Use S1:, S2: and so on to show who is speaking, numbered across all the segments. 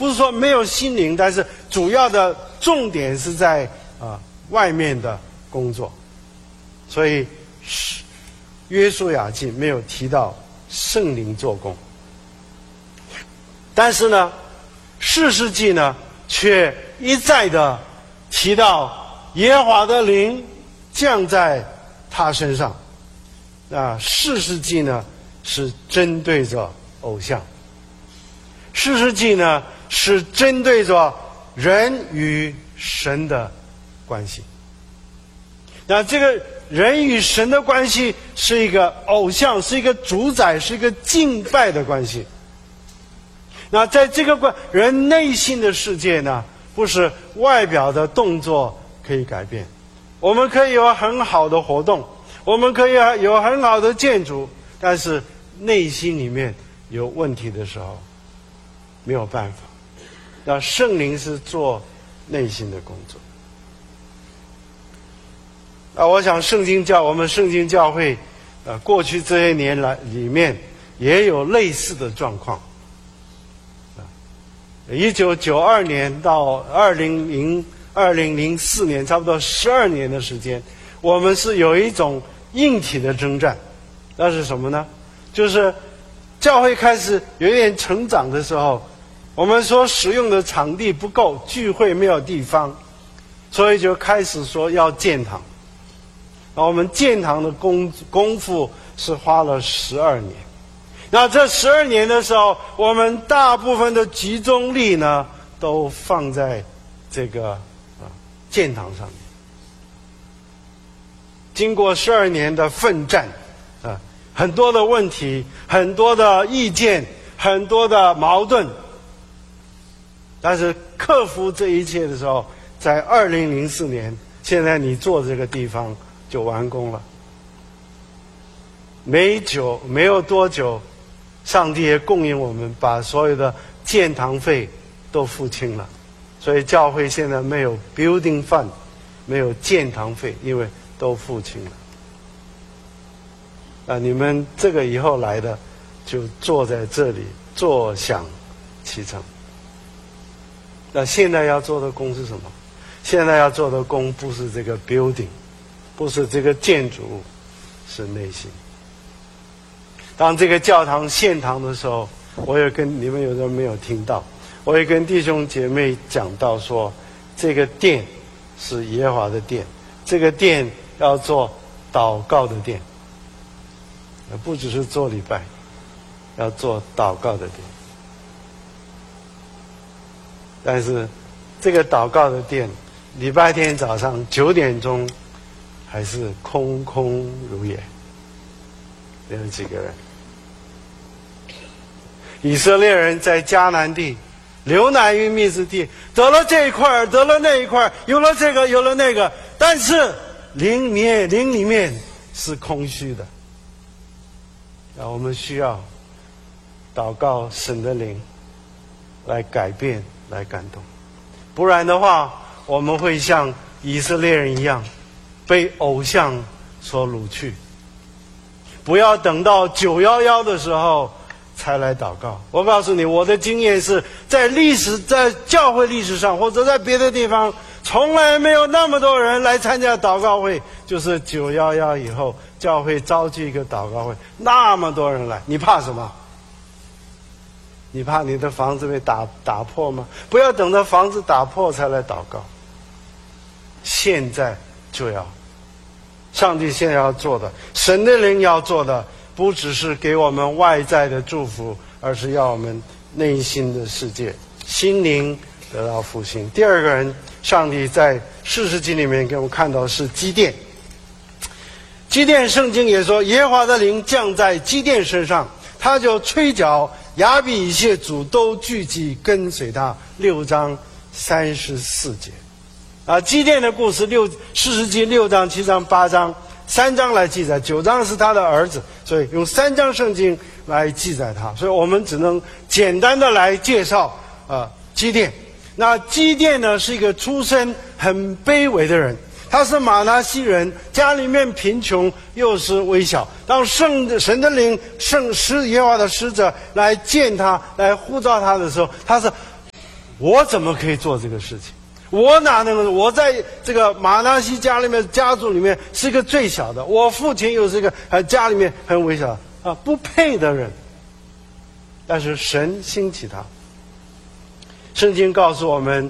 S1: 不是说没有心灵，但是主要的重点是在外面的工作。所以约书亚记没有提到圣灵做工，但是呢士师记呢却一再的提到耶和华的灵降在他身上。士师记呢是针对着偶像，士师记呢是针对着人与神的关系。那这个人与神的关系是一个偶像，是一个主宰，是一个敬拜的关系。那在这个人内心的世界呢，不是外表的动作可以改变。我们可以有很好的活动，我们可以有很好的建筑，但是内心里面有问题的时候没有办法。那圣灵是做内心的工作。我想我们圣经教会过去这些年来里面也有类似的状况。1992年到2004年，差不多12年的时间，我们是有一种硬体的征战。那是什么呢？就是教会开始有一点成长的时候，我们所使用的场地不够，聚会没有地方，所以就开始说要建堂。我们建堂的功夫是花了12年。那这12年的时候，我们大部分的集中力呢都放在这个建堂上面。经过12年的奋战很多的问题，很多的意见，很多的矛盾，但是克服这一切的时候，在2004年，现在你坐这个地方就完工了。没有多久，上帝也供应我们，把所有的建堂费都付清了。所以教会现在没有 building fund， 没有建堂费，因为都付清了。你们这个以后来的就坐在这里坐享其成。那现在要做的工是什么？现在要做的工不是这个 building， 不是这个建筑物，是内心。当这个教堂献堂的时候，我也跟你们有人没有听到，我也跟弟兄姐妹讲到说，这个殿是耶和华的殿，这个殿要做祷告的殿，不只是做礼拜，要做祷告的殿。但是这个祷告的殿，礼拜天早上9点钟还是空空如也，没有几个人。以色列人在迦南地流奶与蜜之地，得了这一块，得了那一块，有了这个，有了那个，但是灵里面是空虚的。我们需要祷告神的灵来改变，来感动，不然的话，我们会像以色列人一样被偶像所掳去。不要等到911的时候才来祷告。我告诉你，我的经验是在教会历史上，或者在别的地方，从来没有那么多人来参加祷告会。就是911以后，教会召集一个祷告会，那么多人来，你怕什么？你怕你的房子被打破吗？不要等到房子打破才来祷告，现在就要。上帝现在要做的，神的灵要做的，不只是给我们外在的祝福，而是要我们内心的世界心灵得到复兴。第二个人，上帝在士师记里面给我们看到是基甸。基甸圣经也说，耶和华的灵降在基甸身上，他就吹角，亚比以谢族都聚集跟随他。6章34节。基甸的故事士师记6章、7章、8章3章来记载，9章是他的儿子，所以用3章圣经来记载他。所以我们只能简单的来介绍基甸。那基甸呢是一个出身很卑微的人，他是玛拿西人，家里面贫穷，又是微小。当神的灵耶和华的使者来见他，来呼召他的时候，他是我怎么可以做这个事情？我哪能？我在这个马拿西家族里面是个最小的，我父亲又是一个家里面很微小不配的人。但是神兴起他。圣经告诉我们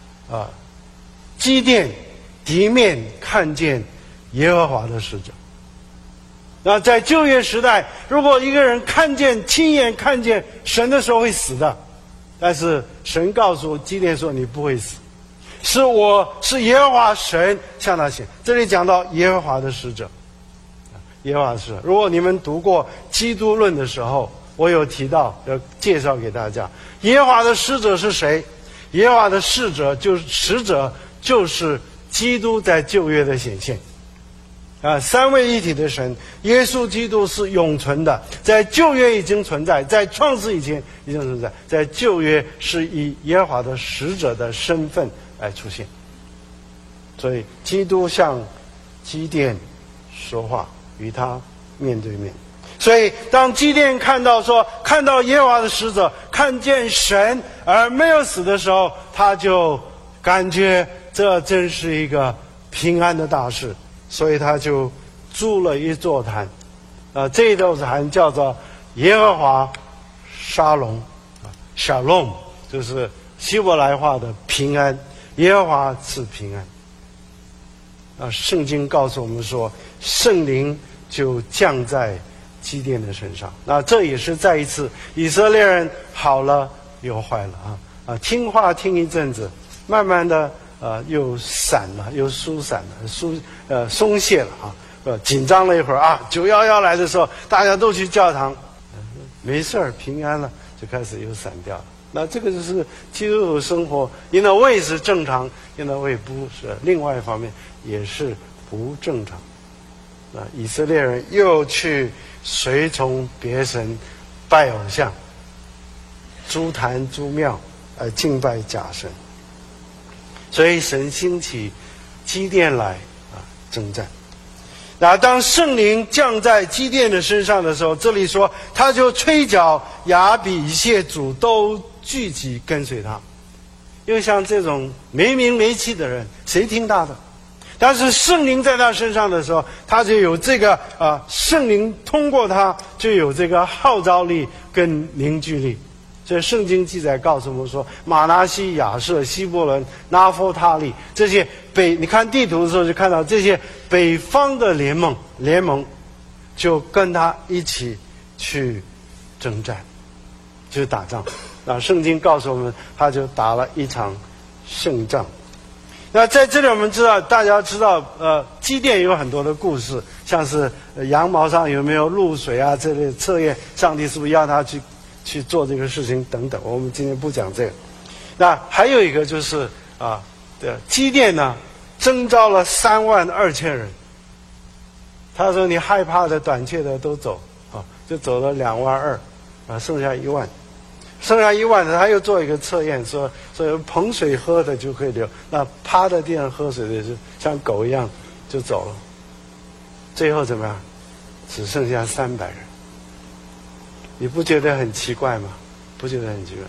S1: 基甸敌面看见耶和华的使者。那在旧约时代，如果一个人亲眼看见神的时候会死的，但是神告诉基甸说你不会死，是耶和华神向他显。这里讲到耶和华的使者，耶和华的使者。如果你们读过基督论的时候，我有提到要介绍给大家，耶和华的使者是谁？耶和华的使者就是基督在旧约的显现。三位一体的神，耶稣基督是永存的，在旧约已经存在，在创世以前已经存在，在旧约是以耶和华的使者的身份来出现。所以基督向基甸说话，与他面对面。所以当基甸看到耶和华的使者，看见神而没有死的时候，他就感觉这真是一个平安的大事。所以他就筑了一座坛，这一座坛叫做耶和华沙龙，Shalom 就是希伯来话的平安，耶和华赐平安。圣经告诉我们说，圣灵就降在基甸的身上。那这也是再一次以色列人好了又坏了听话听一阵子，慢慢的又散了，又疏散了，松懈了紧张了一会儿911来的时候，大家都去教堂，没事儿，平安了，就开始又散掉了。那这个就是基督徒生活 in a way 是正常 ，in a way 不是，另外一方面也是不正常。以色列人又去随从别神，拜偶像，筑坛筑庙，敬拜假神。所以神兴起基甸来征战。那当圣灵降在基甸的身上的时候，这里说他就吹角，亚比以谢族都聚集跟随他。因为像这种没名没气的人，谁听他的？但是圣灵在他身上的时候，他就有这个圣灵通过他就有这个号召力跟凝聚力。所以圣经记载告诉我们说，马拿西、亚设、希伯伦、拿弗他利这些你看地图的时候就看到这些北方的联盟就跟他一起去征战，去打仗。那圣经告诉我们，他就打了一场胜仗。那在这里我们大家知道基甸有很多的故事，像是羊毛上有没有露水这类测验上帝是不是要他去做这个事情等等，我们今天不讲这个。那还有一个就是基甸呢征召了32000人，他说你害怕的短缺的都走就走了22000剩下1万，的他又做一个测验，说捧水喝的就可以留，那趴在地上喝水的就像狗一样就走了。最后怎么样？只剩下300人。你不觉得很奇怪吗？不觉得很奇怪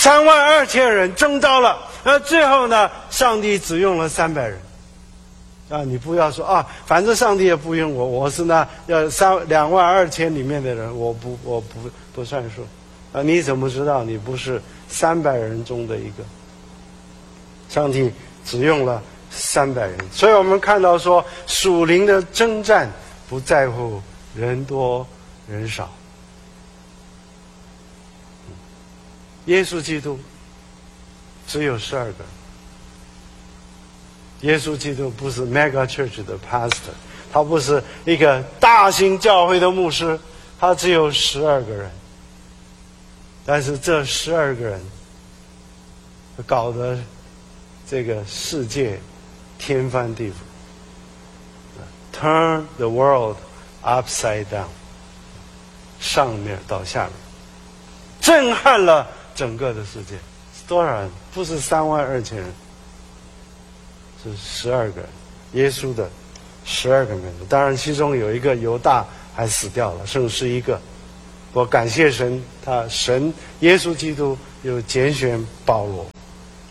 S1: ？32000人征召了，最后呢，上帝只用了300人。你不要说反正上帝也不用我是那22000里面的人，我不算数。你怎么知道你不是300人中的一个？上帝只用了300人，所以我们看到说，属灵的征战不在乎人多人少。耶稣基督只有12个。耶稣基督不是 mega church 的 pastor， 他不是一个大型教会的牧师，他只有12个人。但是这12个人搞得这个世界天翻地覆， turn the world upside down， 上面到下面，震撼了整个的世界。多少人？不是32000人，是12个人，耶稣的12个门徒。当然其中有一个犹大还死掉了，剩11个。我感谢神，耶稣基督有拣选保罗，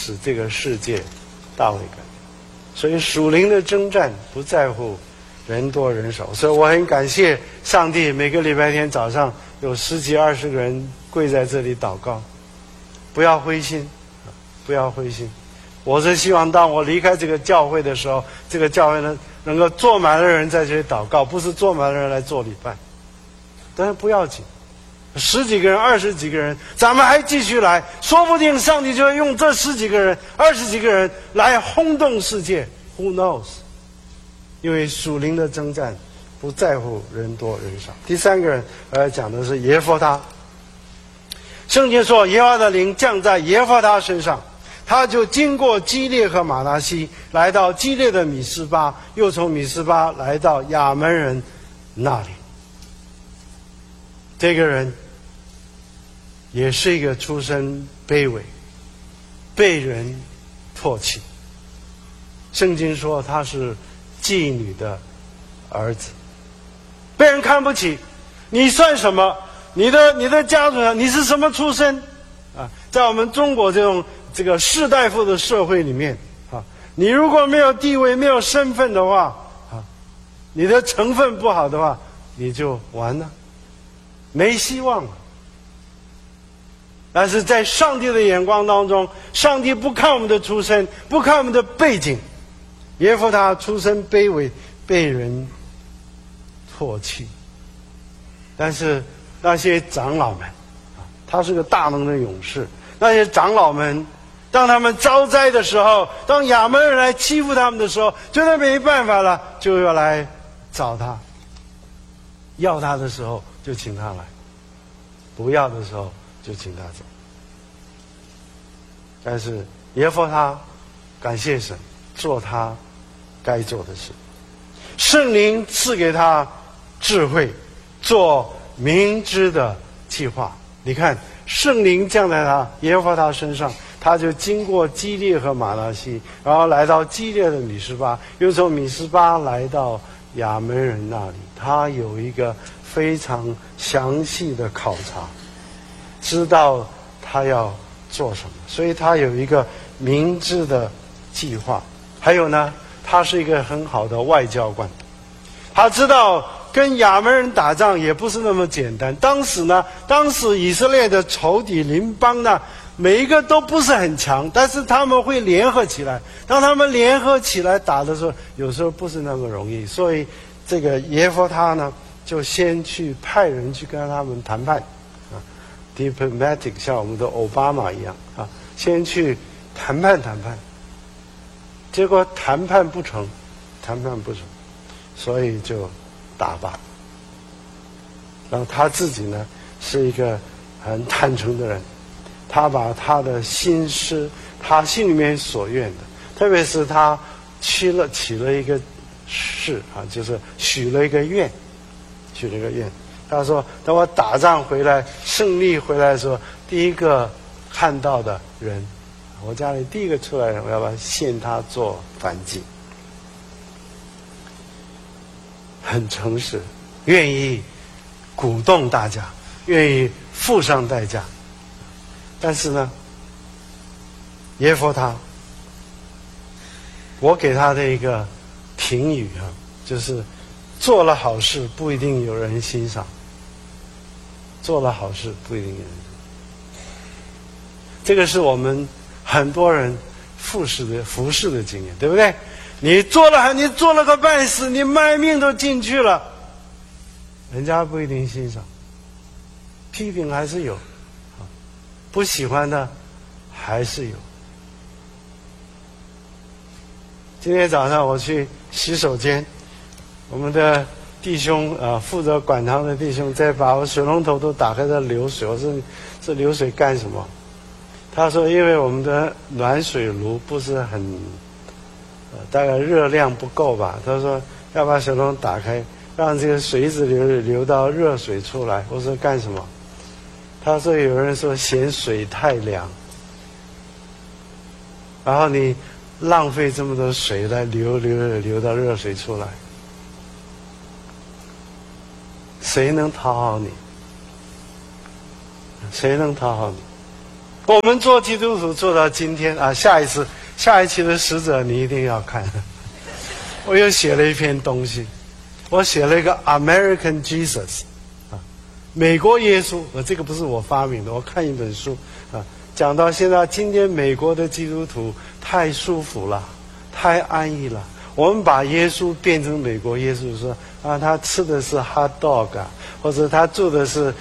S1: 使这个世界大为改变。所以属灵的征战不在乎人多人少，所以我很感谢上帝，每个礼拜天早上有10几20个人跪在这里祷告。不要灰心，不要灰心。我是希望当我离开这个教会的时候，这个教会呢能够坐满了人在这里祷告，不是坐满了人来做礼拜。但是不要紧，10几个人、20几个人，咱们还继续来，说不定上帝就会用这10几个人、20几个人来轰动世界。Who knows？ 因为属灵的征战不在乎人多人少。第3个人我要讲的是耶弗他。圣经说，耶和华的灵降在耶弗他身上，他就经过基列和马拿西，来到基列的米斯巴，又从米斯巴来到亚门人那里。这个人也是一个出身卑微，被人唾弃。圣经说他是妓女的儿子，被人看不起。你算什么？你的家族上，你是什么出身啊？在我们中国这个士大夫的社会里面啊，你如果没有地位、没有身份的话啊，你的成分不好的话，你就完了，没希望了。但是在上帝的眼光当中，上帝不看我们的出身，不看我们的背景。耶弗他出身卑微，被人唾弃，但是那些长老们，他是个大能的勇士。那些长老们，当他们遭灾的时候，当亚门人来欺负他们的时候，觉得没办法了，就要来找他。要他的时候就请他来，不要的时候就请他走。但是耶弗他感谢神，做他该做的事。圣灵赐给他智慧，做明知的计划。你看，圣灵降在他耶和华他身上，他就经过基列和马拿西，然后来到基列的米斯巴，又从米斯巴来到亚门人那里。他有一个非常详细的考察，知道他要做什么，所以他有一个明智的计划。还有呢，他是一个很好的外交官，他知道跟亚门人打仗也不是那么简单。当时以色列的仇敌邻邦呢，每一个都不是很强，但是他们会联合起来。当他们联合起来打的时候，有时候不是那么容易。所以这个耶弗他呢，就先去派人去跟他们谈判，diplomatic， 像我们的奥巴马一样啊，先去谈判。结果谈判不成，所以就打吧。然后他自己呢是一个很坦诚的人，他把他的心思，他心里面所愿的，特别是他起了一个誓啊，就是许了一个愿。他说，等我打仗回来，胜利回来的时候，第一个看到的人，我家里第一个出来的人，我要把他献他做燔祭。很诚实，愿意鼓动大家，愿意付上代价。但是呢，耶弗他，我给他的一个评语啊，就是做了好事不一定有人欣赏，做了好事不一定有人欣赏。这个是我们很多人服侍的经验，对不对？你做了个半死，你卖命都进去了，人家不一定欣赏，批评还是有，不喜欢的还是有。今天早上我去洗手间，我们的弟兄负责管堂的弟兄在把我水龙头都打开在流水，我说这流水干什么？他说因为我们的暖水炉不是很大概热量不够吧，他说要把水龙头打开，让这个水一直流到热水出来。我说干什么？他说有人说嫌水太凉，然后你浪费这么多水来流到热水出来，谁能讨好你？谁能讨好你？ 我们做基督徒做到今天啊，下一期的使者你一定要看。我又写了一篇东西，我写了一个 American Jesus 啊，美国耶稣。这个不是我发明的，我看一本书啊，讲到现在，今天美国的基督徒太舒服了，太安逸了。我们把耶稣变成美国耶稣，说啊，他吃的是 hot dog 啊，或者他住的是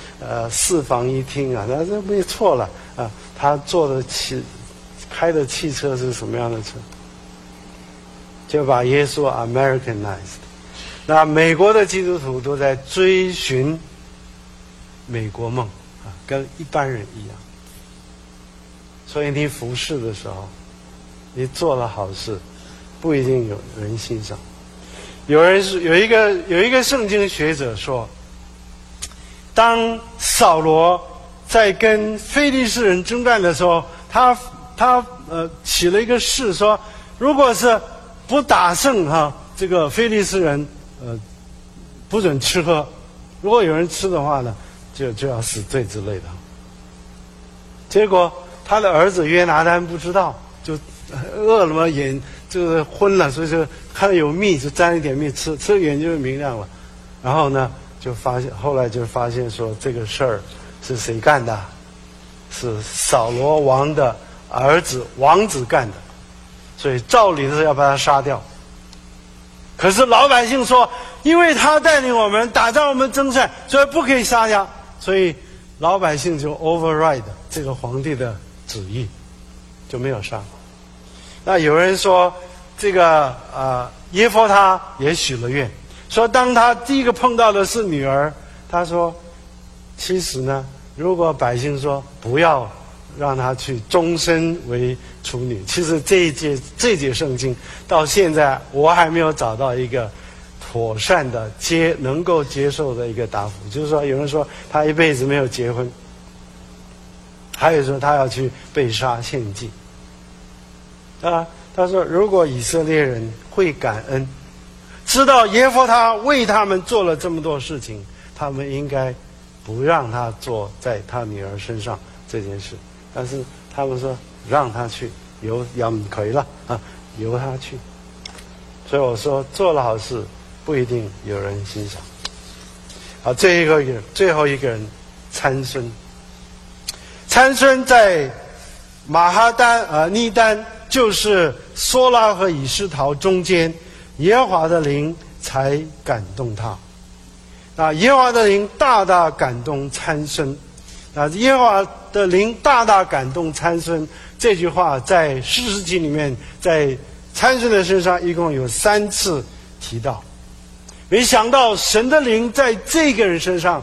S1: 4房1厅啊，那这没错了啊。他开的汽车是什么样的车？就把耶稣 Americanized。那美国的基督徒都在追寻美国梦啊，跟一般人一样。所以你服侍的时候，你做了好事，不一定有人欣赏。有一个圣经学者说，当扫罗在跟非利士人征战的时候，他起了一个誓，说如果是不打胜这个非利士人，不准吃喝，如果有人吃的话呢，就要死罪之类的。结果他的儿子约拿单不知道，就饿了嘛，眼就是昏了，所以说看到有蜜就沾一点蜜吃眼就明亮了。然后呢，后来就发现说这个事儿是谁干的？是扫罗王的儿子王子干的，所以照理是要把他杀掉。可是老百姓说，因为他带领我们打仗，我们征战，所以不可以杀他。所以老百姓就 override 这个皇帝的旨意，就没有杀。那有人说，这个耶弗他也许了愿，说当他第一个碰到的是女儿，他说，其实呢，如果百姓说不要让他去终身为处女，其实这一节圣经到现在我还没有找到一个妥善的能够接受的一个答复。就是说，有人说他一辈子没有结婚，还有说他要去被杀献祭啊。他说，如果以色列人会感恩，知道耶弗他为他们做了这么多事情，他们应该不让他做在他女儿身上这件事。但是他们说让他去，由可以了啊，由他去。所以我说，做了好事不一定有人欣赏。好，最后一个人参孙。参孙在马哈尼丹，就是梭拉和以斯陶中间，耶和华的灵才感动他。耶和华的灵大大感动参孙。耶和华的灵大大感动参孙，这句话在士师记里面，在参孙的身上一共有3次提到。没想到神的灵在这个人身上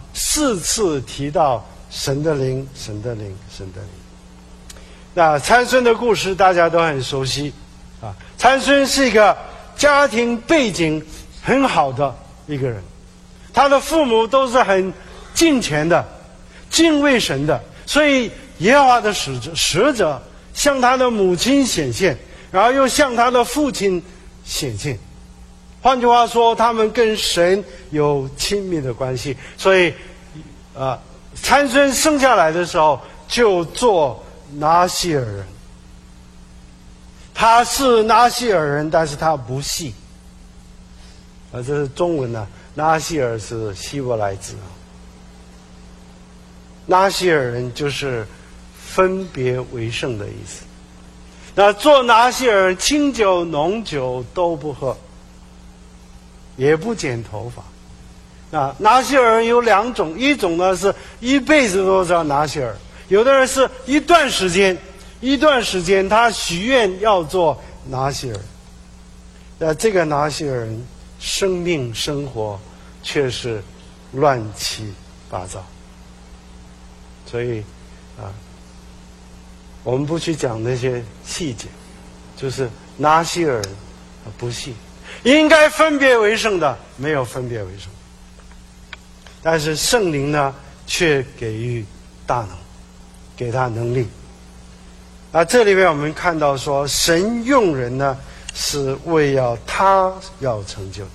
S1: 4次提到神的灵，神的灵，神的灵。那参孙的故事大家都很熟悉参孙是一个家庭背景很好的一个人，他的父母都是很敬虔的，敬畏神的，所以耶和华的使者向他的母亲显现，然后又向他的父亲显现。换句话说，他们跟神有亲密的关系。所以参孙生下来的时候就做拿西尔人。他是拿西尔人，但是他不系这是中文拿西尔是希伯来字拿西尔人就是分别为圣的意思。那做拿西尔人，清酒浓酒都不喝，也不剪头发。拿西尔人有2种，一种呢是一辈子都叫拿西尔，有的人是一段时间他许愿要做拿西尔。这个拿西尔人生命生活却是乱七八糟。所以我们不去讲那些细节，就是拿西尔人不信，应该分别为圣的没有分别为圣，但是圣灵呢却给予大能，给他能力。这里面我们看到说，神用人呢是为要他要成就的。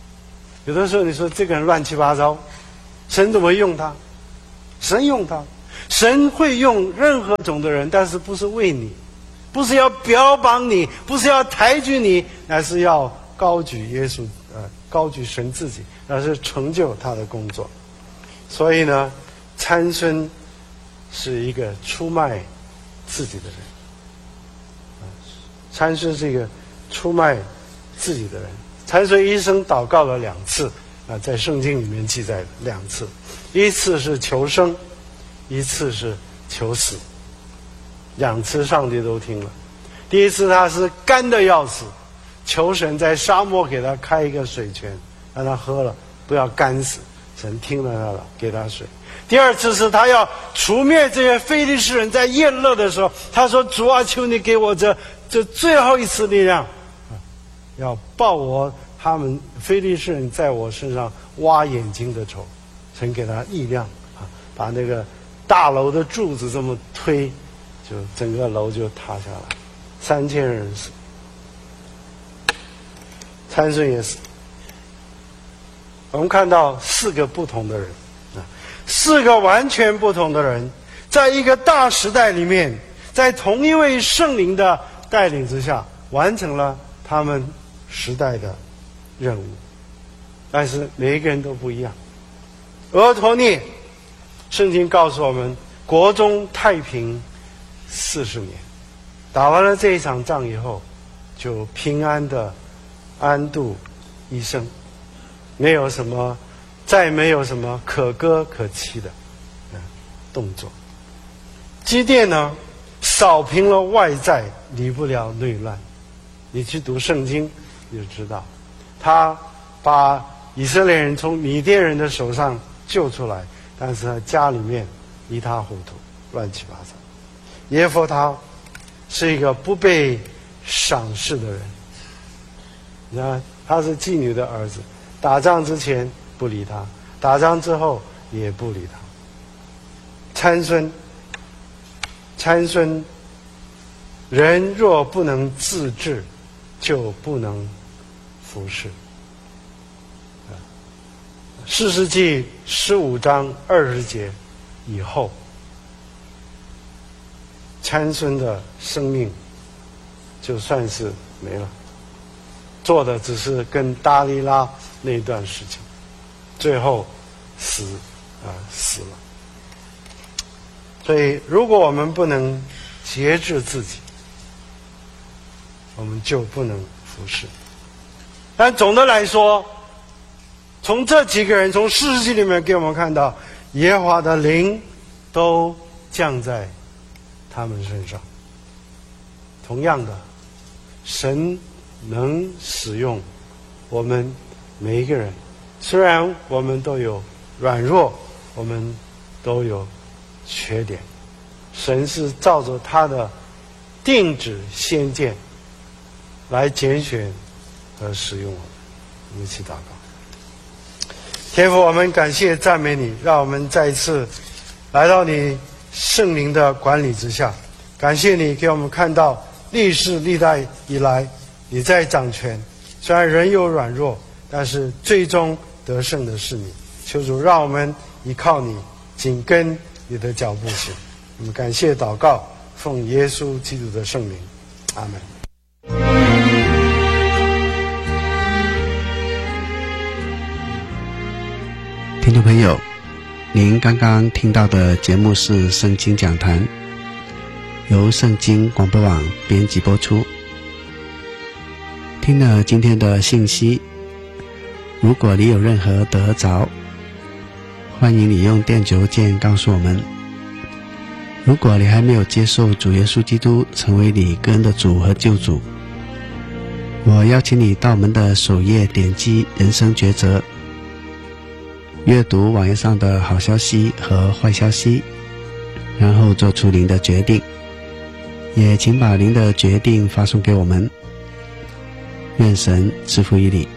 S1: 有的时候你说这个人乱七八糟，神怎么用他？神用他， 神会用任何种的人，但是不是为你，不是要标榜你，不是要抬举你，乃是要高举耶稣，高举神自己，而是成就他的工作。所以呢，参孙是一个出卖自己的人，参孙是一个出卖自己的人。参孙一生祷告了2次，在圣经里面记载2次，一次是求生，一次是求死，2次上帝都听了。第一次他是干的要死，求神在沙漠给他开一个水泉，让他喝了，不要干死。神听了他了，给他水。第2次是他要除灭这些非利士人，在宴乐的时候，他说：“主啊，求你给我这最后一次力量，要报我他们非利士人在我身上挖眼睛的仇。”神给他力量把那个大楼的柱子这么推，就整个楼就塌下来，3000人死，参孙也死。我们看到4个不同的人，4个完全不同的人，在一个大时代里面，在同一位圣灵的带领之下，完成了他们时代的任务。但是每一个人都不一样。俄陀聶，圣经告诉我们，国中太平40年，打完了这一场仗以后，就平安的安度一生，再没有什么可歌可泣的动作。基甸呢，扫平了外在，离不了内乱。你去读圣经你就知道，他把以色列人从米甸人的手上救出来，但是他家里面一塌糊涂，乱七八糟。耶弗他是一个不被赏识的人，你看他是妓女的儿子，打仗之前不理他，打仗之后也不理他。参孙，人若不能自治，就不能服侍。士师记15章20节以后，参孙的生命就算是没了，做的只是跟大利拉那段事情，最后死了。所以如果我们不能节制自己，我们就不能服侍。但总的来说，从这几个人，从士师记里面给我们看到，耶和华的灵都降在他们身上。同样的，神能使用我们每一个人，虽然我们都有软弱，我们都有缺点，神是照着他的定旨先见来拣选和使用我们。我们一起祷告。天父，我们感谢赞美你，让我们再一次来到你圣灵的管理之下。感谢你给我们看到历世历代以来你在掌权，虽然人有软弱，但是最终得胜的是你。求主让我们依靠你，紧跟你的脚步行。我们感谢祷告，奉耶稣基督的圣名，阿门。
S2: 听众朋友，您刚刚听到的节目是圣经讲坛，由圣经广播网编辑播出。听了今天的信息，如果你有任何得着，欢迎你用电邮件告诉我们。如果你还没有接受主耶稣基督成为你个人的主和救主，我邀请你到我们的首页点击人生抉择，阅读网页上的好消息和坏消息，然后做出您的决定。也请把您的决定发送给我们。愿神赐福于你。